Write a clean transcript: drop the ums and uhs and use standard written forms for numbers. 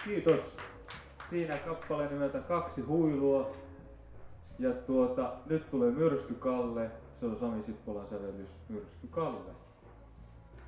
Kiitos. Siinä kappale nimeltä Kaksi huilua. Ja nyt tulee Myrsky Kalle. Se on Sami Sippolan sävellys Myrsky Kalle.